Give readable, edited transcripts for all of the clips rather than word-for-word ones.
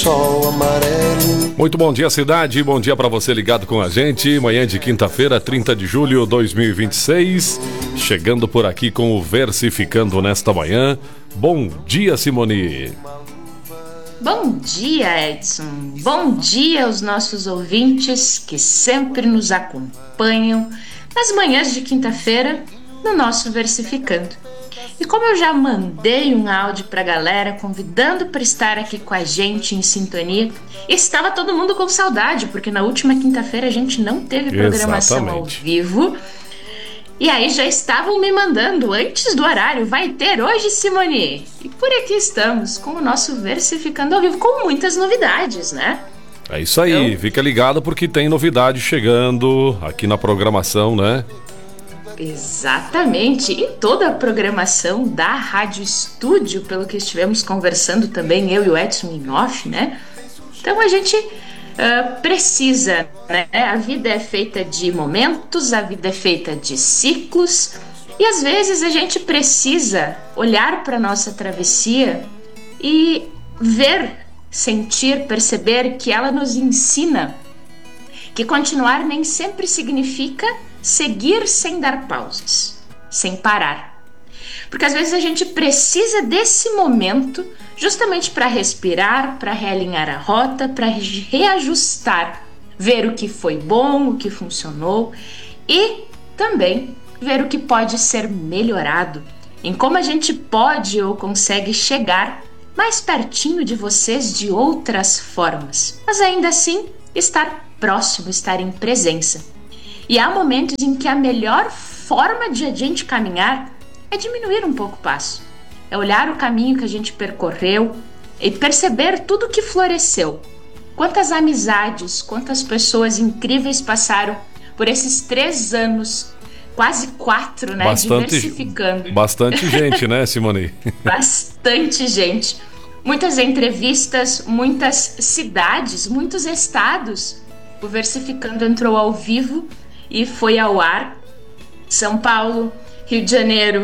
Sol amarelo. Muito bom dia, cidade. Bom dia para você ligado com a gente. Manhã de quinta-feira, 30 de julho de 2026. Chegando por aqui com o Versificando nesta manhã. Bom dia, Simone. Bom dia, Edson. Bom dia aos nossos ouvintes que sempre nos acompanham nas manhãs de quinta-feira no nosso Versificando. E como eu já mandei um áudio pra galera convidando para estar aqui com a gente em sintonia, estava todo mundo com saudade, porque na última quinta-feira a gente não teve programação ao vivo. E aí já estavam me mandando antes do horário, vai ter hoje, Simone? E por aqui estamos com o nosso Versificando ao vivo, com muitas novidades, né? É isso aí, então, fica ligado porque tem novidade chegando aqui na programação, né? Exatamente, e toda a programação da Rádio Estúdio, pelo que estivemos conversando também, eu e o Edson em off, né? Então a gente precisa, né? A vida é feita de momentos, a vida é feita de ciclos, e às vezes a gente precisa olhar para a nossa travessia e ver, sentir, perceber que ela nos ensina que continuar nem sempre significa seguir sem dar pausas, sem parar. Porque às vezes a gente precisa desse momento justamente para respirar, para realinhar a rota, para reajustar, ver o que foi bom, o que funcionou e também ver o que pode ser melhorado, em como a gente pode ou consegue chegar mais pertinho de vocês de outras formas, mas ainda assim estar próximo, estar em presença. E há momentos em que a melhor forma de a gente caminhar é diminuir um pouco o passo. É olhar o caminho que a gente percorreu e perceber tudo que floresceu. Quantas amizades, quantas pessoas incríveis passaram por esses 3 anos, quase 4, né? Diversificando. Bastante gente, né, Simone? Bastante gente. Muitas entrevistas, muitas cidades, muitos estados. O Versificando entrou ao vivo e foi ao ar. São Paulo, Rio de Janeiro,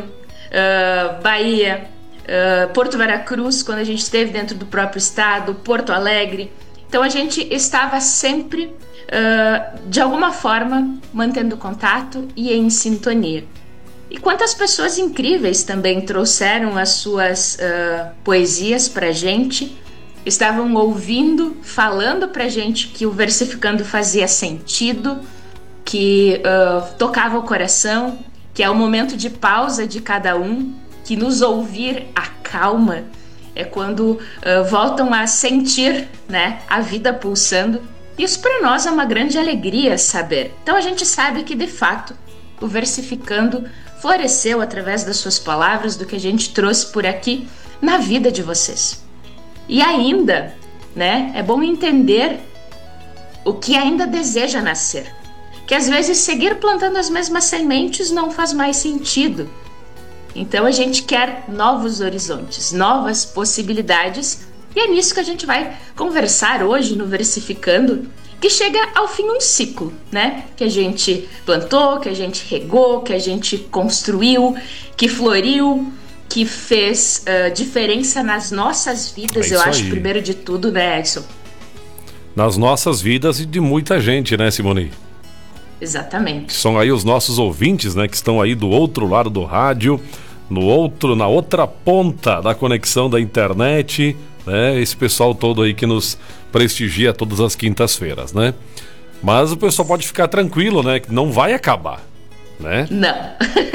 Bahia, Porto Veracruz, quando a gente esteve dentro do próprio estado, Porto Alegre. Então a gente estava sempre, de alguma forma, mantendo contato e em sintonia. E quantas pessoas incríveis também trouxeram as suas poesias pra gente, estavam ouvindo, falando pra gente que o Versificando fazia sentido, que tocava o coração, que é o momento de pausa de cada um, que nos ouvir acalma, é quando voltam a sentir, né, a vida pulsando. Isso para nós é uma grande alegria saber. Então a gente sabe que de fato o Versificando floresceu através das suas palavras, do que a gente trouxe por aqui na vida de vocês. E ainda, né, é bom entender o que ainda deseja nascer. Que às vezes seguir plantando as mesmas sementes não faz mais sentido. Então a gente quer novos horizontes, novas possibilidades, e é nisso que a gente vai conversar hoje no Versificando, que chega ao fim um ciclo, né? Que a gente plantou, que a gente regou, que a gente construiu, que floriu, que fez diferença nas nossas vidas, eu acho, primeiro de tudo, né, Edson? Nas nossas vidas e de muita gente, né, Simone? Exatamente. São aí os nossos ouvintes, né, que estão aí do outro lado do rádio, na outra ponta da conexão da internet, né? Esse pessoal todo aí que nos prestigia todas as quintas-feiras, né? Mas o pessoal pode ficar tranquilo, né, que não vai acabar, né? Não.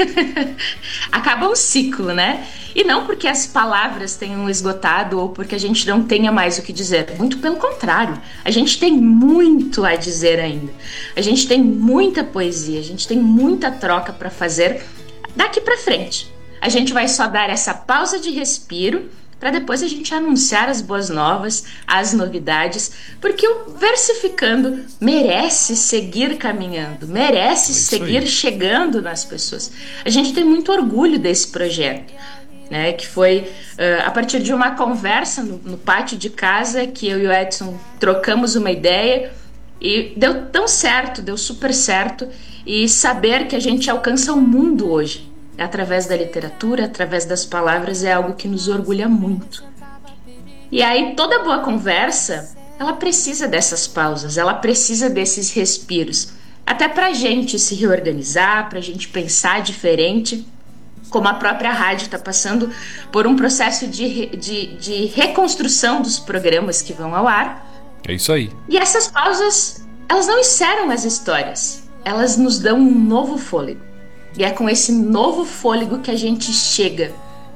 Acaba um ciclo, né? E não porque as palavras tenham esgotado ou porque a gente não tenha mais o que dizer. Muito pelo contrário. A gente tem muito a dizer ainda. A gente tem muita poesia, a gente tem muita troca para fazer daqui para frente. A gente vai só dar essa pausa de respiro para depois a gente anunciar as boas novas, as novidades, porque o Versificando merece seguir caminhando, merece seguir chegando nas pessoas. A gente tem muito orgulho desse projeto, né, que foi a partir de uma conversa no pátio de casa, que eu e o Edson trocamos uma ideia e deu tão certo, deu super certo, e saber que a gente alcança o mundo hoje através da literatura, através das palavras, é algo que nos orgulha muito. E aí toda boa conversa, ela precisa dessas pausas, ela precisa desses respiros, até para a gente se reorganizar, para a gente pensar diferente, como a própria rádio está passando por um processo de reconstrução dos programas que vão ao ar. É isso aí. E essas pausas, elas não encerram as histórias, elas nos dão um novo fôlego. E é com esse novo fôlego que a gente chega.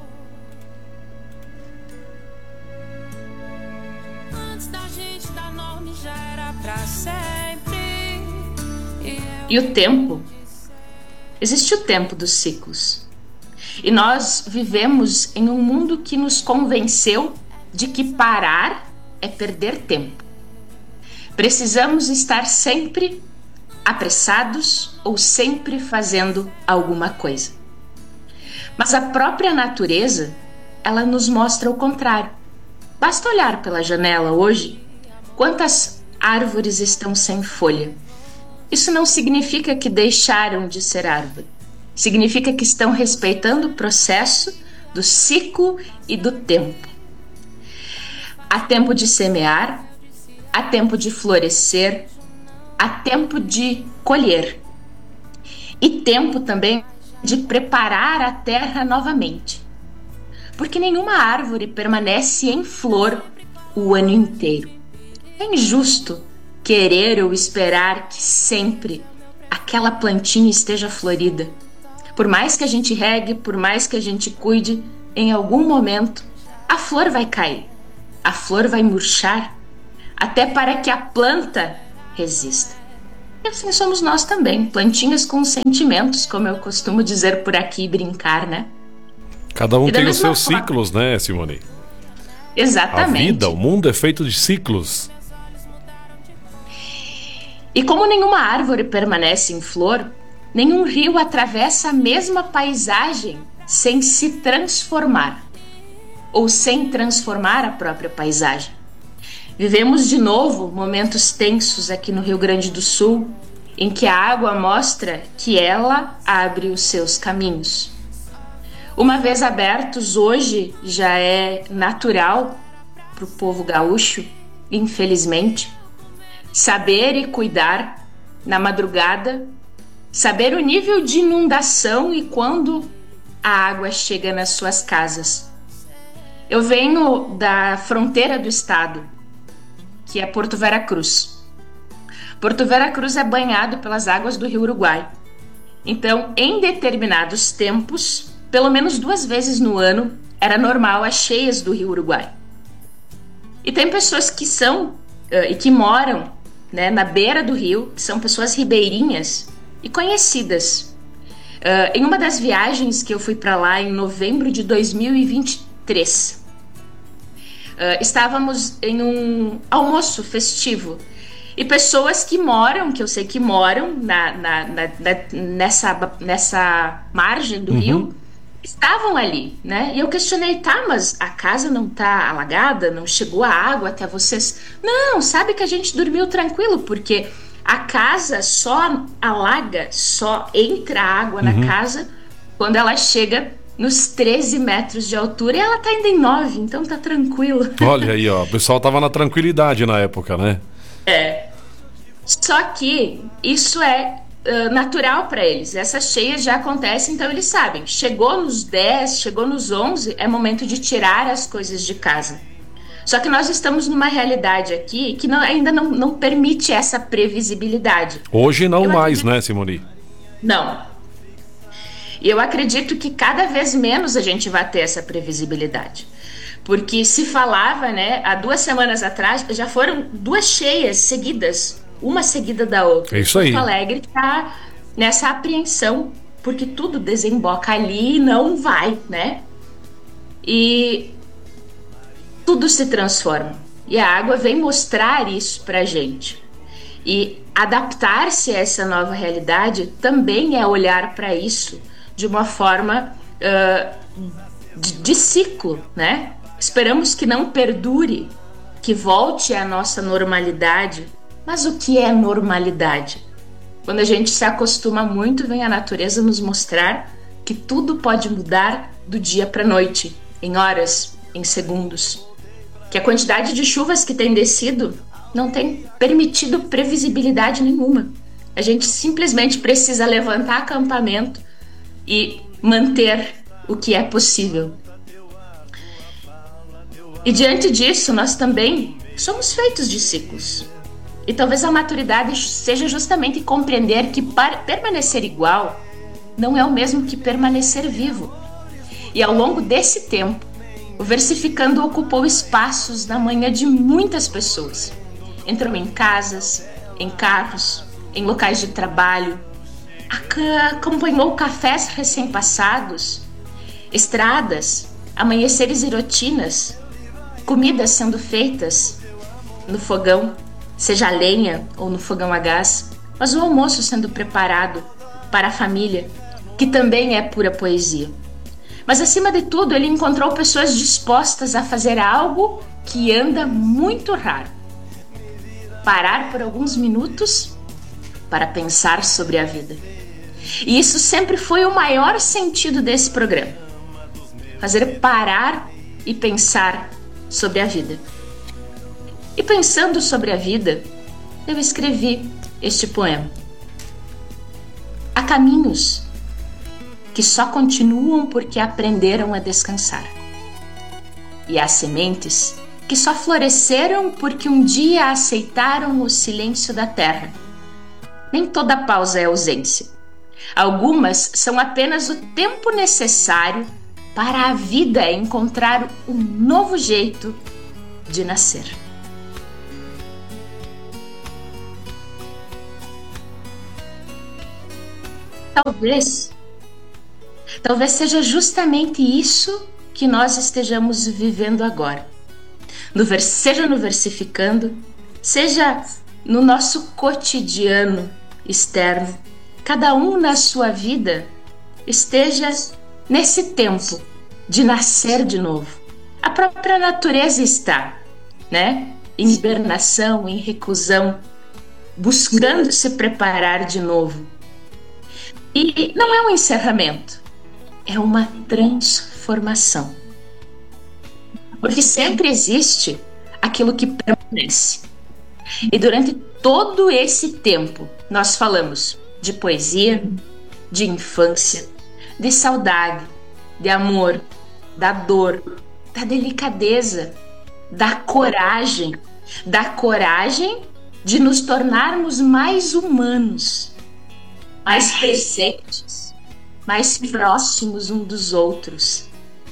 Antes da gente dar nome já era pra sempre. E o tempo? Existe o tempo dos ciclos. E nós vivemos em um mundo que nos convenceu de que parar é perder tempo. Precisamos estar sempre apressados ou sempre fazendo alguma coisa. Mas a própria natureza, ela nos mostra o contrário. Basta olhar pela janela hoje, quantas árvores estão sem folha. Isso não significa que deixaram de ser árvore. Significa que estão respeitando o processo do ciclo e do tempo. Há tempo de semear, há tempo de florescer, há tempo de colher. E tempo também de preparar a terra novamente. Porque nenhuma árvore permanece em flor o ano inteiro. É injusto querer ou esperar que sempre aquela plantinha esteja florida. Por mais que a gente regue, por mais que a gente cuide, em algum momento a flor vai cair, a flor vai murchar, até para que a planta resista. E assim somos nós também, plantinhas com sentimentos, como eu costumo dizer por aqui e brincar, né? Cada um tem os seus forma... ciclos, né, Simone? Exatamente. A vida, o mundo é feito de ciclos. E como nenhuma árvore permanece em flor, nenhum rio atravessa a mesma paisagem sem se transformar, ou sem transformar a própria paisagem. Vivemos de novo momentos tensos aqui no Rio Grande do Sul, em que a água mostra que ela abre os seus caminhos. Uma vez abertos, hoje já é natural para o povo gaúcho, infelizmente, saber e cuidar na madrugada, saber o nível de inundação e quando a água chega nas suas casas. Eu venho da fronteira do estado, que é Porto Vera Cruz. Porto Vera Cruz é banhado pelas águas do Rio Uruguai. Então, em determinados tempos, pelo menos 2 vezes no ano, era normal as cheias do Rio Uruguai. E tem pessoas que são e que moram, né, na beira do rio, que são pessoas ribeirinhas e conhecidas. Em uma das viagens que eu fui para lá em novembro de 2023, estávamos em um almoço festivo e pessoas que moram, que eu sei que moram nessa margem do rio, estavam ali, né? E eu questionei, tá, mas a casa não tá alagada? Não chegou a água até vocês? Não, sabe que a gente dormiu tranquilo, porque a casa só alaga, só entra água na casa quando ela chega nos 13 metros de altura e ela tá ainda em 9, então tá tranquilo. Olha aí, ó, o pessoal tava na tranquilidade na época, né? É. Só que isso é natural para eles. Essas cheias já acontecem, então eles sabem. Chegou nos 10, chegou nos 11, é momento de tirar as coisas de casa. Só que nós estamos numa realidade aqui que ainda não permite essa previsibilidade. Hoje não mais, né, Simone? Não. E eu acredito que cada vez menos a gente vai ter essa previsibilidade. Porque se falava, né, há 2 semanas atrás, já foram 2 cheias seguidas, uma seguida da outra. É isso aí. Porto Alegre está nessa apreensão, porque tudo desemboca ali e não vai, né? E tudo se transforma. E a água vem mostrar isso pra gente. E adaptar-se a essa nova realidade também é olhar para isso de uma forma de ciclo, né? Esperamos que não perdure, que volte à nossa normalidade. Mas o que é normalidade? Quando a gente se acostuma muito, vem a natureza nos mostrar que tudo pode mudar do dia para a noite, em horas, em segundos. que a quantidade de chuvas que tem descido não tem permitido previsibilidade nenhuma. A gente simplesmente precisa levantar acampamento e manter o que é possível. E diante disso, nós também somos feitos de ciclos. E talvez a maturidade seja justamente compreender que permanecer igual não é o mesmo que permanecer vivo. E ao longo desse tempo, o Versificando ocupou espaços na manhã de muitas pessoas. Entrou em casas, em carros, em locais de trabalho, acompanhou cafés recém-passados, estradas, amanheceres e rotinas, comidas sendo feitas no fogão, seja a lenha ou no fogão a gás, mas o almoço sendo preparado para a família, que também é pura poesia. Mas acima de tudo, ele encontrou pessoas dispostas a fazer algo que anda muito raro: parar por alguns minutos para pensar sobre a vida. E isso sempre foi o maior sentido desse programa: fazer parar e pensar sobre a vida. E pensando sobre a vida, eu escrevi este poema. Há caminhos que só continuam porque aprenderam a descansar. E há sementes que só floresceram porque um dia aceitaram o silêncio da terra. Nem toda pausa é ausência. Algumas são apenas o tempo necessário para a vida encontrar um novo jeito de nascer. Talvez seja justamente isso que nós estejamos vivendo agora. Seja no Versificando, seja no nosso cotidiano externo, cada um na sua vida esteja nesse tempo de nascer de novo. A própria natureza está, né? Em hibernação, em reclusão, buscando se preparar de novo. E não é um encerramento, é uma transformação. Porque sempre existe aquilo que permanece. E durante todo esse tempo, nós falamos de poesia, de infância, de saudade, de amor, da dor, da delicadeza, da coragem de nos tornarmos mais humanos, mais presentes, mais próximos uns dos outros.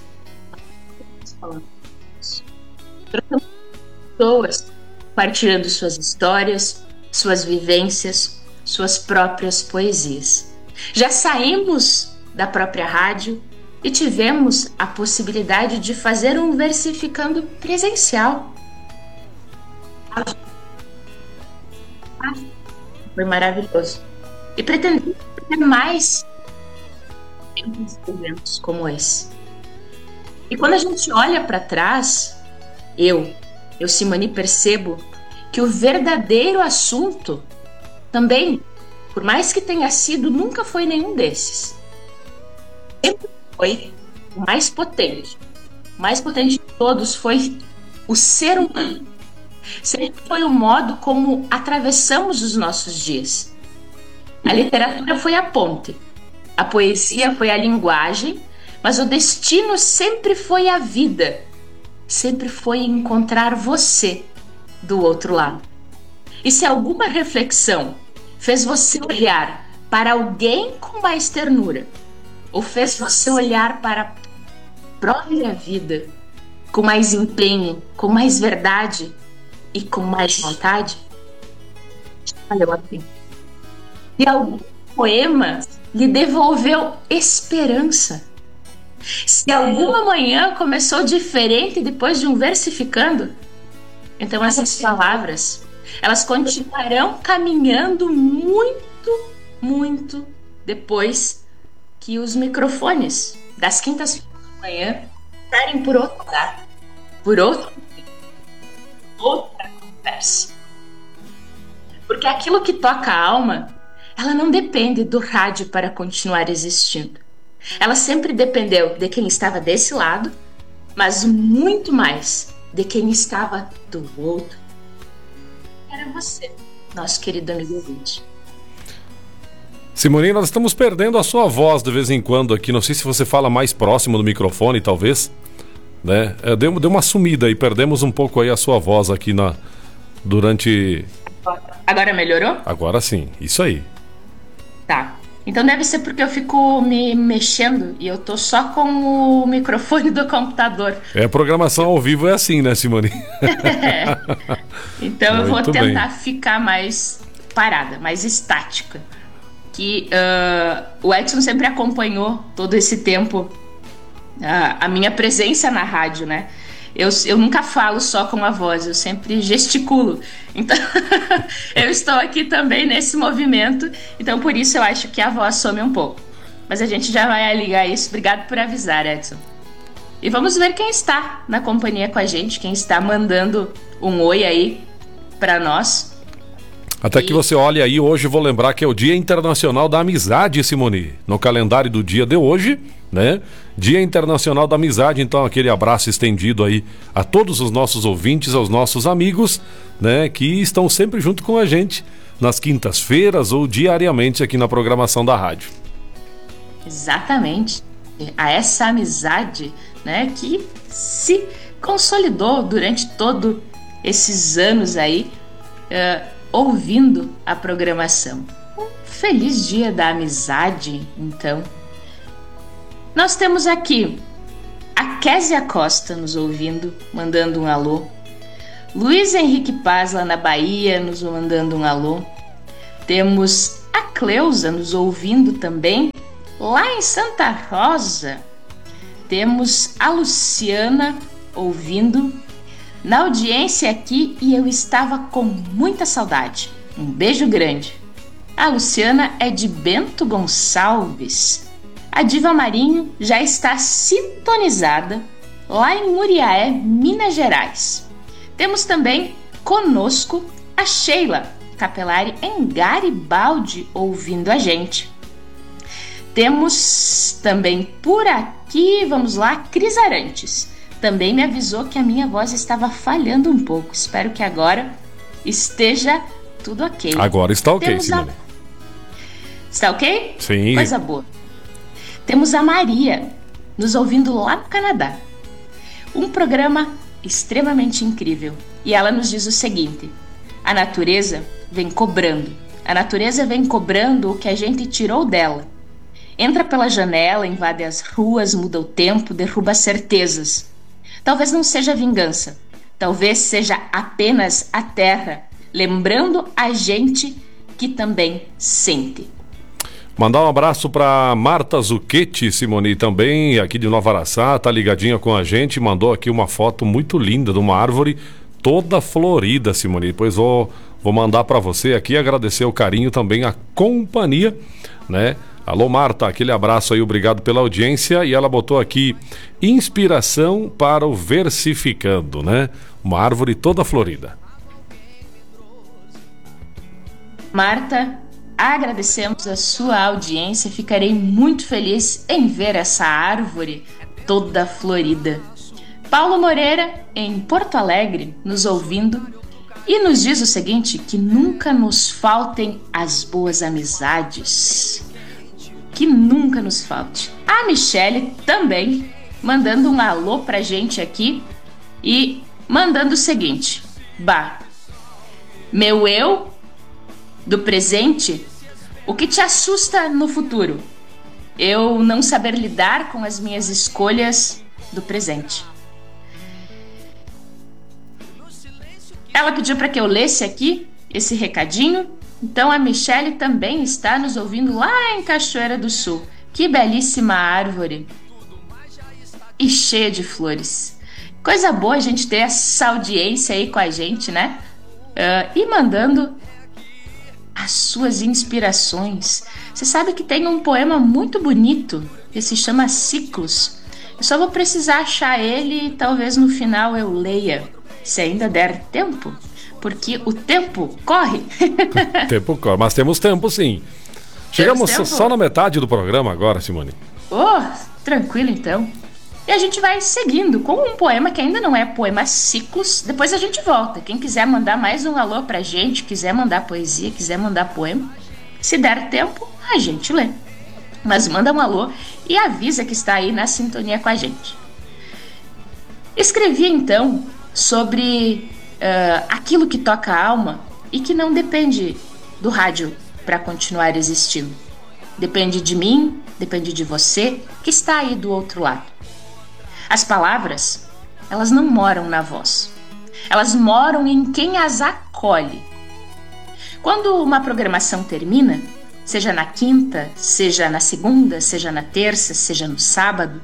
Pessoas partilhando suas histórias, suas vivências, suas próprias poesias. Já saímos da própria rádio e tivemos a possibilidade de fazer um Versificando presencial. Foi maravilhoso. E pretendemos ter mais eventos como esse. E quando a gente olha para trás, eu, Simone, percebo que o verdadeiro assunto também, por mais que tenha sido, nunca foi nenhum desses. Sempre foi o mais potente. O mais potente de todos foi o ser humano. Sempre foi o modo como atravessamos os nossos dias. A literatura foi a ponte, a poesia foi a linguagem, mas o destino sempre foi a vida. Sempre foi encontrar você do outro lado. E se alguma reflexão fez você olhar para alguém com mais ternura, ou fez você olhar para a própria vida com mais empenho, com mais verdade e com mais vontade, valeu a pena. E algum poema lhe devolveu esperança. Se alguma manhã começou diferente depois de um Versificando, então essas palavras, elas continuarão caminhando muito, muito depois que os microfones das quintas-feiras da manhã estarem por outro lugar, por outra conversa. Porque aquilo que toca a alma, ela não depende do rádio para continuar existindo. Ela sempre dependeu de quem estava desse lado, mas muito mais de quem estava do outro era você, nosso querido amigo ouvinte. Simone, nós estamos perdendo a sua voz de vez em quando aqui. Não sei se você fala mais próximo do microfone, talvez. Né? Deu uma sumida aí, perdemos um pouco aí a sua voz aqui durante... Agora melhorou? Agora sim, isso aí. Tá. Então deve ser porque eu fico me mexendo e eu tô só com o microfone do computador. A programação ao vivo é assim, né, Simone? Então eu vou Muito tentar bem. ficar mais parada, mais estática. Que o Edson sempre acompanhou todo esse tempo a minha presença na rádio, né? Eu nunca falo só com a voz, eu sempre gesticulo. Então, eu estou aqui também nesse movimento. Então, por isso eu acho que a voz some um pouco. Mas a gente já vai ligar isso. Obrigado por avisar, Edson. E vamos ver quem está na companhia com a gente, quem está mandando um oi aí para nós. Até que você olhe aí, hoje vou lembrar que é o Dia Internacional da Amizade, Simone. No calendário do dia de hoje, né? Dia Internacional da Amizade, então aquele abraço estendido aí a todos os nossos ouvintes, aos nossos amigos, né? Que estão sempre junto com a gente nas quintas-feiras ou diariamente aqui na programação da rádio. Exatamente. A essa amizade, né? Que se consolidou durante todos esses anos aí, ouvindo a programação. Um feliz dia da amizade, então. Nós temos aqui a Késia Costa nos ouvindo, mandando um alô. Luiz Henrique Paz, lá na Bahia, nos mandando um alô. Temos a Cleusa nos ouvindo também, lá em Santa Rosa. Temos a Luciana ouvindo na audiência aqui e eu estava com muita saudade. Um beijo grande. A Luciana é de Bento Gonçalves. A Diva Marinho já está sintonizada lá em Muriaé, Minas Gerais. Temos também conosco a Sheila Capelari em Garibaldi ouvindo a gente. Temos também por aqui, vamos lá, Cris Arantes. Também me avisou que a minha voz estava falhando um pouco. Espero que agora esteja tudo ok. Agora está ok, Simone. Está ok? Sim. Coisa boa. Temos a Maria nos ouvindo lá no Canadá. Um programa extremamente incrível. E ela nos diz o seguinte: a natureza vem cobrando. A natureza vem cobrando o que a gente tirou dela. Entra pela janela, invade as ruas, muda o tempo, derruba certezas. Talvez não seja vingança. Talvez seja apenas a terra lembrando a gente que também sente. Mandar um abraço para Marta Zucchetti, Simone, também aqui de Nova Araçá, tá ligadinha com a gente, mandou aqui uma foto muito linda de uma árvore toda florida, Simone. Depois vou mandar para você aqui, agradecer o carinho também, a companhia, né? Alô Marta, aquele abraço aí, obrigado pela audiência. E ela botou aqui, inspiração para o Versificando, né? Uma árvore toda florida. Marta, agradecemos a sua audiência. Ficarei muito feliz em ver essa árvore toda florida. Paulo Moreira, em Porto Alegre, nos ouvindo e nos diz o seguinte: que nunca nos faltem as boas amizades. Que nunca nos falte. A Michele também mandando um alô pra gente aqui e mandando o seguinte: bah, meu eu do presente, o que te assusta no futuro? Eu não saber lidar com as minhas escolhas do presente. Ela pediu para que eu lesse aqui esse recadinho. Então a Michele também está nos ouvindo lá em Cachoeira do Sul. Que belíssima árvore e cheia de flores. Coisa boa a gente ter essa audiência aí com a gente, né? E mandando as suas inspirações. Você sabe que tem um poema muito bonito que se chama Ciclos. Eu só vou precisar achar ele e talvez no final eu leia, se ainda der tempo. Porque o tempo corre. Tempo corre, mas temos tempo sim. Chegamos só na metade do programa agora, Simone. Oh, tranquilo então. E a gente vai seguindo com um poema que ainda não é poema ciclos. Depois a gente volta. Quem quiser mandar mais um alô pra gente, quiser mandar poesia, quiser mandar poema, se der tempo, a gente lê. Mas manda um alô e avisa que está aí na sintonia com a gente. Escrevi então sobre aquilo que toca a alma e que não depende do rádio para continuar existindo. Depende de mim, depende de você que está aí do outro lado. As palavras, elas não moram na voz. Elas moram em quem as acolhe. Quando uma programação termina, seja na quinta, seja na segunda, seja na terça, seja no sábado,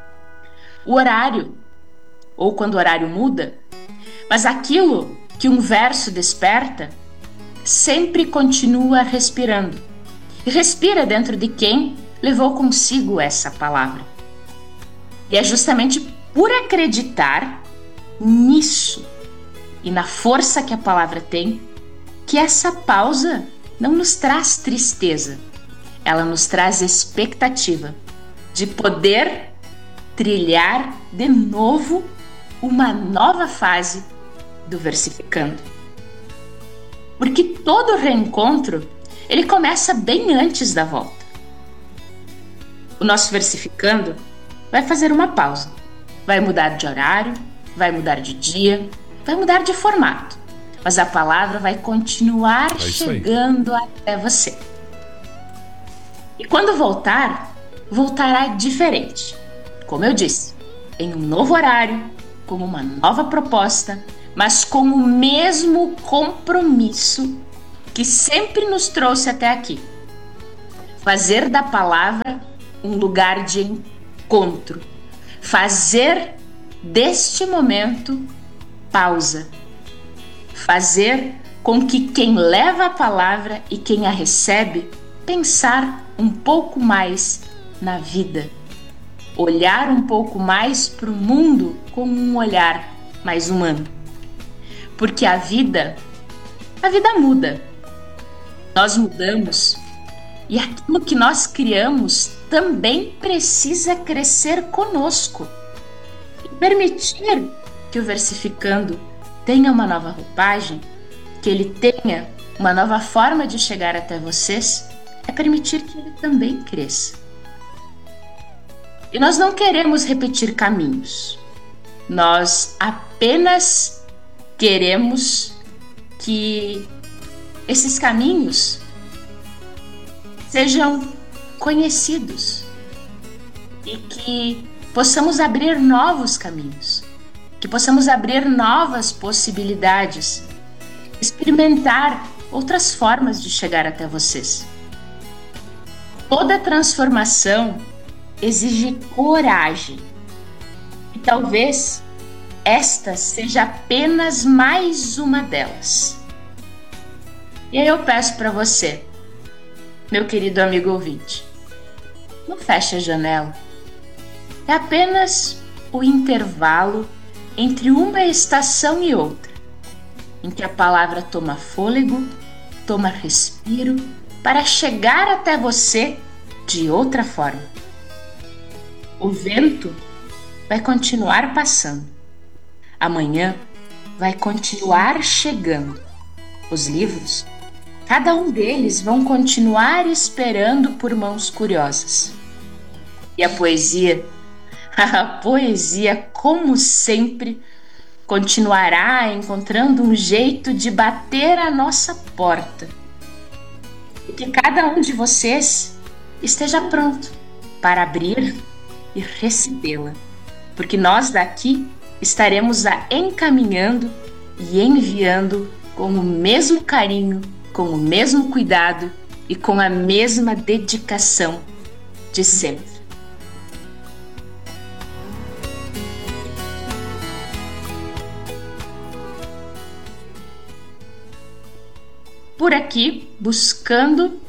o horário, ou quando o horário muda, mas aquilo que um verso desperta, sempre continua respirando. E respira dentro de quem levou consigo essa palavra. E é justamente por acreditar nisso e na força que a palavra tem, que essa pausa não nos traz tristeza, ela nos traz expectativa de poder trilhar de novo uma nova fase do Versificando. Porque todo reencontro, ele começa bem antes da volta. O nosso Versificando vai fazer uma pausa, vai mudar de horário, vai mudar de dia, vai mudar de formato, mas a palavra vai continuar chegando até você. E quando voltar, voltará diferente. Como eu disse, em um novo horário, com uma nova proposta, mas com o mesmo compromisso que sempre nos trouxe até aqui. Fazer da palavra um lugar de encontro. Fazer deste momento pausa. Fazer com que quem leva a palavra e quem a recebe pensar um pouco mais na vida. Olhar um pouco mais para o mundo com um olhar mais humano. Porque a vida muda. Nós mudamos e aquilo que nós criamos também precisa crescer conosco. E permitir que o Versificando tenha uma nova roupagem, que ele tenha uma nova forma de chegar até vocês, é permitir que ele também cresça. E nós não queremos repetir caminhos. Nós apenas queremos que esses caminhos sejam conhecidos e que possamos abrir novos caminhos, que possamos abrir novas possibilidades, experimentar outras formas de chegar até vocês. Toda transformação exige coragem e talvez esta seja apenas mais uma delas. E aí eu peço para você, meu querido amigo ouvinte, não feche a janela. É apenas o intervalo entre uma estação e outra, em que a palavra toma fôlego, toma respiro, para chegar até você de outra forma. O vento vai continuar passando. Amanhã vai continuar chegando. Os livros, cada um deles vão continuar esperando por mãos curiosas. E a poesia, como sempre, continuará encontrando um jeito de bater a nossa porta. E que cada um de vocês esteja pronto para abrir e recebê-la, porque nós daqui estaremos a encaminhando e enviando com o mesmo carinho, com o mesmo cuidado e com a mesma dedicação de sempre. Por aqui, buscando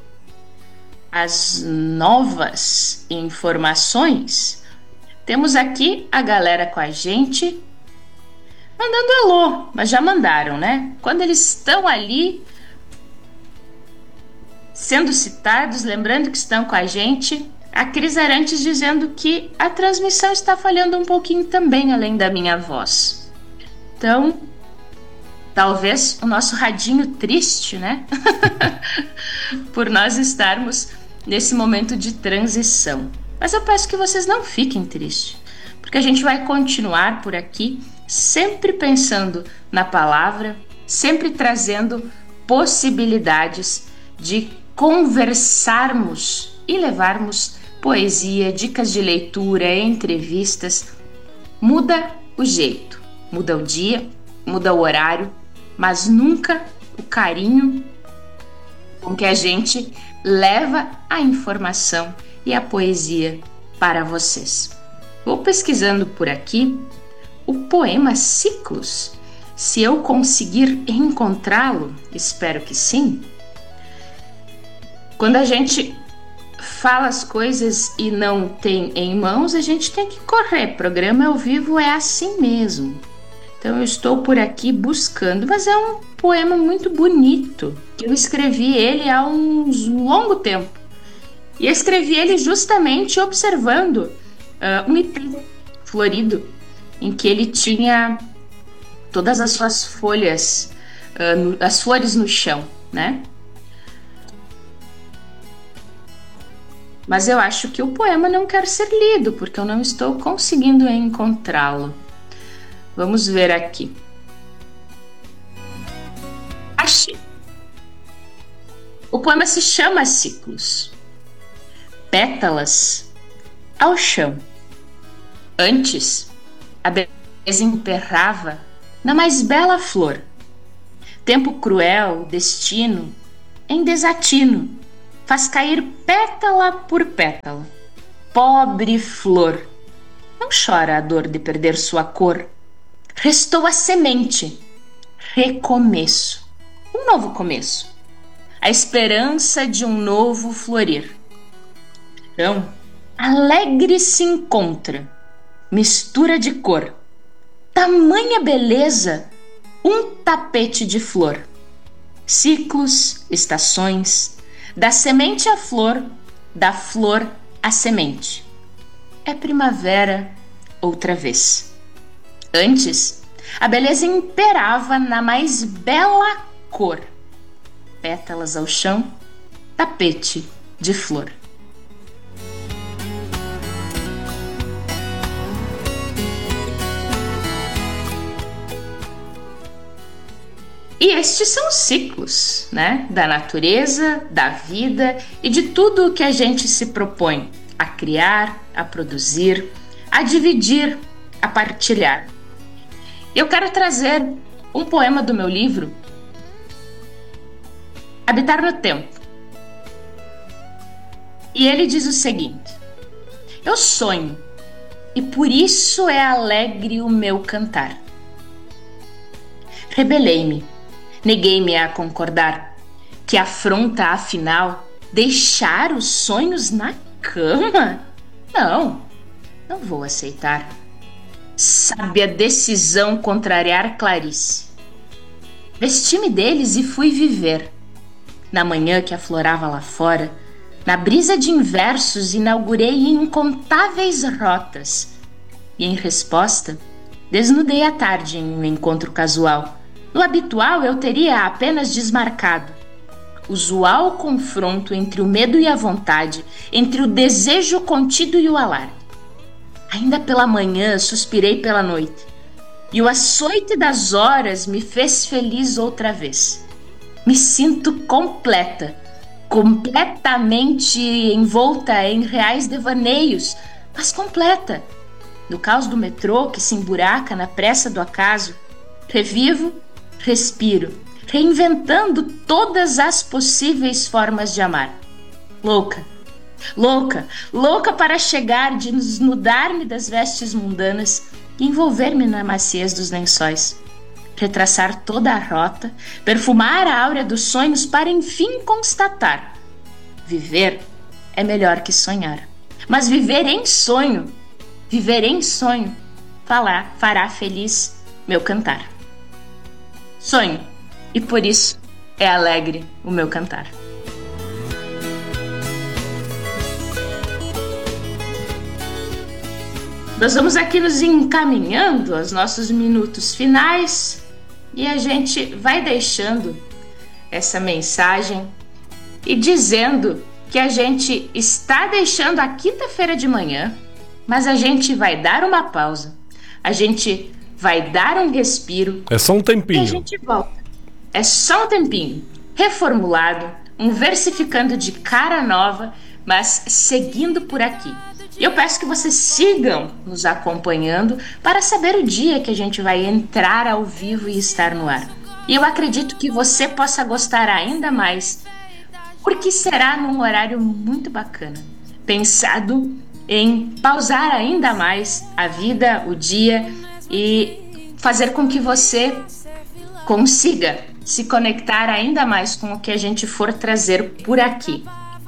as novas informações, temos aqui a galera com a gente, mandando alô, mas já mandaram, né? Quando eles estão ali sendo citados, lembrando que estão com a gente A Cris Arantes dizendo que a transmissão está falhando um pouquinho também, além da minha voz. Então, talvez o nosso radinho triste, né? Por nós estarmos nesse momento de transição. Mas eu peço que vocês não fiquem tristes, porque a gente vai continuar por aqui, sempre pensando na palavra, sempre trazendo possibilidades de conversarmos e levarmos poesia, dicas de leitura, entrevistas. Muda o jeito, muda o dia, muda o horário, mas nunca o carinho com que a gente leva a informação e a poesia para vocês. Vou pesquisando por aqui o poema Ciclos. Se eu conseguir encontrá-lo, espero que sim. Quando a gente fala as coisas e não tem em mãos, a gente tem que correr. Programa ao vivo é assim mesmo. Então eu estou por aqui buscando, mas é um poema muito bonito, que eu escrevi ele há um longo tempo. E eu escrevi ele justamente observando um ipê florido, em que ele tinha todas as suas folhas, as flores no chão, né? Mas eu acho que o poema não quer ser lido, porque eu não estou conseguindo encontrá-lo. Vamos ver aqui. Achei. O poema se chama Ciclos. Pétalas ao chão. Antes, a beleza emperrava na mais bela flor. Tempo cruel, destino, em desatino, faz cair pétala por pétala. Pobre flor, não chora a dor de perder sua cor. Restou a semente, recomeço, um novo começo, a esperança de um novo florir. Então, alegre se encontra, mistura de cor, tamanha beleza, um tapete de flor. Ciclos, estações, da semente à flor, da flor à semente. É primavera outra vez. Antes, a beleza imperava na mais bela cor. Pétalas ao chão, tapete de flor. E estes são os ciclos, né? Da natureza, da vida e de tudo o que a gente se propõe a criar, a produzir, a dividir, a partilhar. Eu quero trazer um poema do meu livro, Habitar no Tempo. E ele diz o seguinte: eu sonho, e por isso é alegre o meu cantar. Rebelei-me, neguei-me a concordar, que afronta, afinal, deixar os sonhos na cama? Não vou aceitar. Sabe a decisão contrariar Clarice. Vesti-me deles e fui viver. Na manhã que aflorava lá fora, na brisa de inversos inaugurei incontáveis rotas. E em resposta, desnudei a tarde em um encontro casual. No habitual eu teria apenas desmarcado. Usual confronto entre o medo e a vontade, entre o desejo contido e o alarde. Ainda pela manhã suspirei pela noite, e o açoite das horas me fez feliz outra vez. Me sinto completa, completamente envolta em reais devaneios, mas completa. No caos do metrô que se emburaca na pressa do acaso, revivo, respiro, reinventando todas as possíveis formas de amar. Louca para chegar, de desnudar-me das vestes mundanas e envolver-me na maciez dos lençóis. Retraçar toda a rota, perfumar a áurea dos sonhos para enfim constatar: viver é melhor que sonhar. Mas viver em sonho fará feliz meu cantar. Sonho, e por isso é alegre o meu cantar. Nós vamos aqui nos encaminhando aos nossos minutos finais e a gente vai deixando essa mensagem e dizendo que a gente está deixando a quinta-feira de manhã, mas a gente vai dar uma pausa, a gente vai dar um respiro. É só um tempinho. E a gente volta. É só um tempinho. Reformulado, um versificando de cara nova, mas seguindo por aqui. E eu peço que vocês sigam nos acompanhando para saber o dia que a gente vai entrar ao vivo e estar no ar. E eu acredito que você possa gostar ainda mais, porque será num horário muito bacana, pensado em pausar ainda mais a vida, o dia e fazer com que você consiga se conectar ainda mais com o que a gente for trazer por aqui.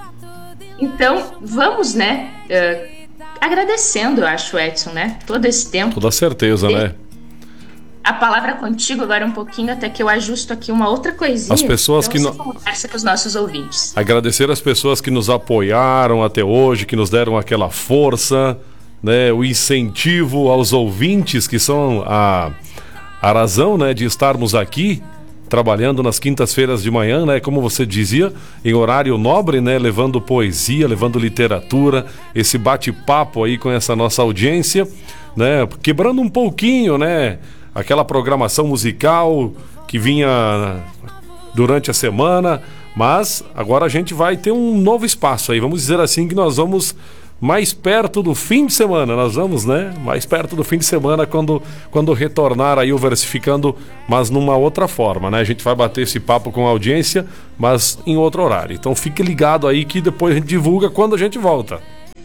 Então, vamos, né? Agradecendo, eu acho, Edson, né? Todo esse tempo. Toda certeza, né? A palavra contigo agora um pouquinho, até que eu ajusto aqui uma outra coisinha. As pessoas então que conversa com os nossos ouvintes. Agradecer as pessoas que nos apoiaram até hoje, que nos deram aquela força, né? O incentivo aos ouvintes, que são a razão, né, de estarmos aqui trabalhando nas quintas-feiras de manhã, né, como você dizia, em horário nobre, né, levando poesia, levando literatura, esse bate-papo aí com essa nossa audiência, né, quebrando um pouquinho, né, aquela programação musical que vinha durante a semana, mas agora a gente vai ter um novo espaço aí, vamos dizer assim, que nós vamos mais perto do fim de semana, nós vamos, né? Mais perto do fim de semana quando retornar aí o Versificando, mas numa outra forma, né? A gente vai bater esse papo com a audiência, mas em outro horário. Então fique ligado aí que depois a gente divulga quando a gente volta.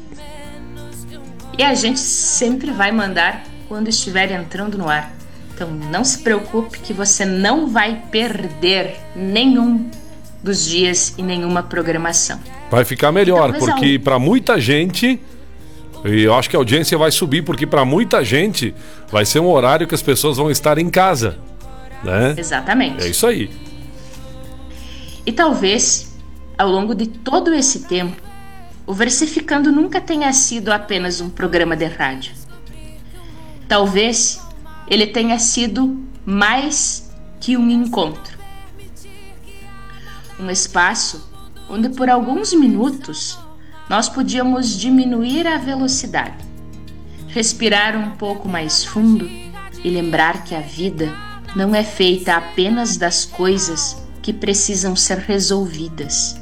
E a gente sempre vai mandar quando estiver entrando no ar. Então não se preocupe que você não vai perder nenhum dos dias e nenhuma programação. Vai ficar melhor, porque para muita gente, e eu acho que a audiência vai subir, porque para muita gente vai ser um horário que as pessoas vão estar em casa, né? Exatamente. É isso aí. E talvez, ao longo de todo esse tempo, o Versificando nunca tenha sido apenas um programa de rádio. Talvez ele tenha sido mais que um encontro. Um espaço onde por alguns minutos nós podíamos diminuir a velocidade, respirar um pouco mais fundo e lembrar que a vida não é feita apenas das coisas que precisam ser resolvidas.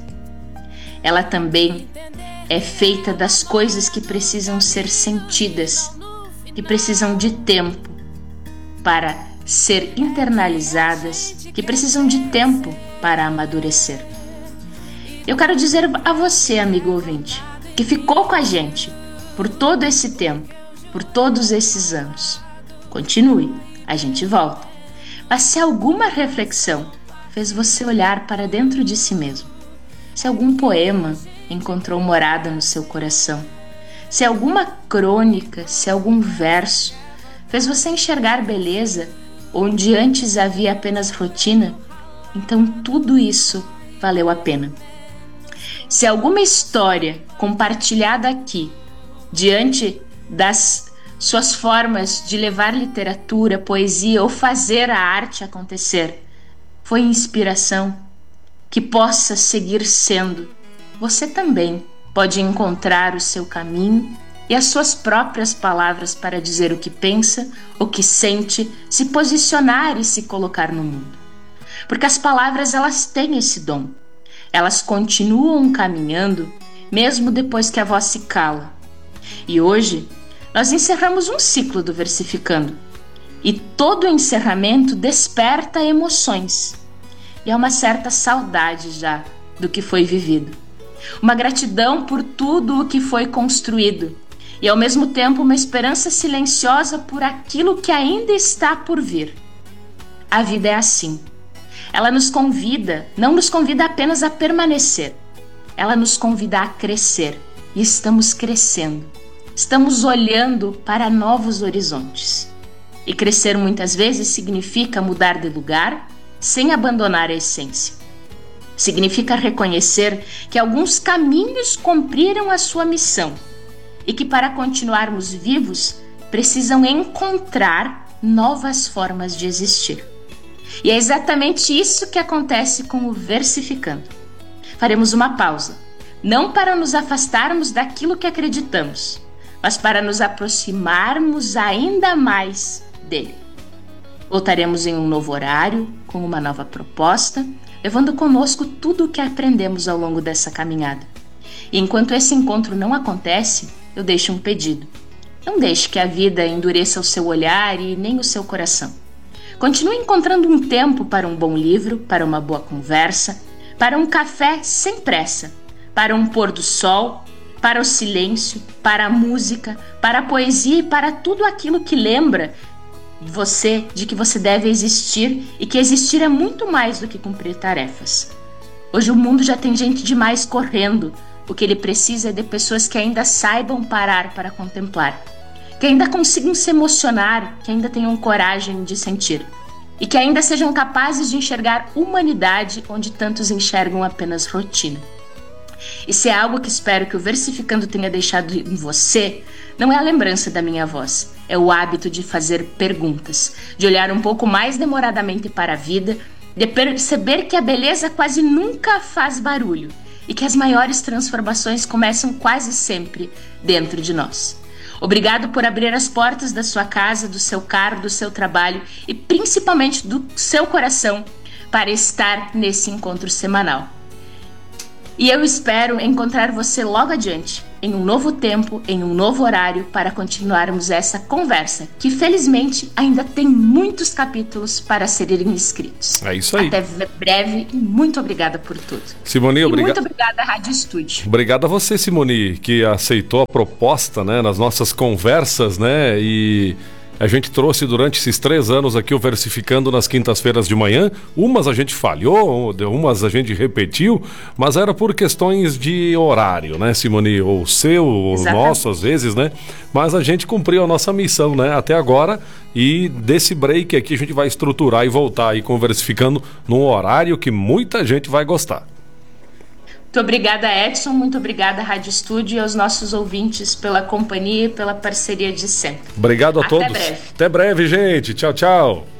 Ela também é feita das coisas que precisam ser sentidas, que precisam de tempo para ser internalizadas, que precisam de tempo para amadurecer. Eu quero dizer a você, amigo ouvinte, que ficou com a gente por todo esse tempo, por todos esses anos. Continue, a gente volta. Mas se alguma reflexão fez você olhar para dentro de si mesmo, se algum poema encontrou morada no seu coração, se alguma crônica, se algum verso fez você enxergar beleza onde antes havia apenas rotina, então tudo isso valeu a pena. Se alguma história compartilhada aqui, diante das suas formas de levar literatura, poesia ou fazer a arte acontecer, foi inspiração, que possa seguir sendo, você também pode encontrar o seu caminho e as suas próprias palavras para dizer o que pensa, o que sente, se posicionar e se colocar no mundo. Porque as palavras, elas têm esse dom. Elas continuam caminhando, mesmo depois que a voz se cala. E hoje, nós encerramos um ciclo do Versificando. E todo encerramento desperta emoções. E há uma certa saudade já do que foi vivido. Uma gratidão por tudo o que foi construído. E ao mesmo tempo uma esperança silenciosa por aquilo que ainda está por vir. A vida é assim. Ela nos convida, não nos convida apenas a permanecer. Ela nos convida a crescer. E estamos crescendo. Estamos olhando para novos horizontes. E crescer muitas vezes significa mudar de lugar sem abandonar a essência. Significa reconhecer que alguns caminhos cumpriram a sua missão e que para continuarmos vivos precisam encontrar novas formas de existir. E é exatamente isso que acontece com o Versificando. Faremos uma pausa, não para nos afastarmos daquilo que acreditamos, mas para nos aproximarmos ainda mais dele. Voltaremos em um novo horário, com uma nova proposta, levando conosco tudo o que aprendemos ao longo dessa caminhada. E enquanto esse encontro não acontece, eu deixo um pedido. Não deixe que a vida endureça o seu olhar e nem o seu coração. Continue encontrando um tempo para um bom livro, para uma boa conversa, para um café sem pressa, para um pôr do sol, para o silêncio, para a música, para a poesia e para tudo aquilo que lembra você de que você deve existir e que existir é muito mais do que cumprir tarefas. Hoje o mundo já tem gente demais correndo. O que ele precisa é de pessoas que ainda saibam parar para contemplar, que ainda consigam se emocionar, que ainda tenham coragem de sentir e que ainda sejam capazes de enxergar humanidade onde tantos enxergam apenas rotina. E se é algo que espero que o Versificando tenha deixado em você, não é a lembrança da minha voz, é o hábito de fazer perguntas, de olhar um pouco mais demoradamente para a vida, de perceber que a beleza quase nunca faz barulho e que as maiores transformações começam quase sempre dentro de nós. Obrigado por abrir as portas da sua casa, do seu carro, do seu trabalho e principalmente do seu coração para estar nesse encontro semanal. E eu espero encontrar você logo adiante, em um novo tempo, em um novo horário, para continuarmos essa conversa, que felizmente ainda tem muitos capítulos para serem escritos. É isso aí. Até breve e muito obrigada por tudo. Simone, muito obrigada, Rádio Estúdio. Obrigado a você, Simone, que aceitou a proposta, né, nas nossas conversas, né, e a gente trouxe durante esses 3 anos aqui o Versificando nas quintas-feiras de manhã. Umas a gente falhou, umas a gente repetiu, mas era por questões de horário, né, Simone? Ou seu, ou nosso, às vezes, né? Mas a gente cumpriu a nossa missão, né, até agora. E desse break aqui a gente vai estruturar e voltar aí com o Versificando num horário que muita gente vai gostar. Muito obrigada, Edson. Muito obrigada, Rádio Estúdio, e aos nossos ouvintes pela companhia e pela parceria de sempre. Obrigado a todos. Até breve. Até breve, gente. Tchau, tchau.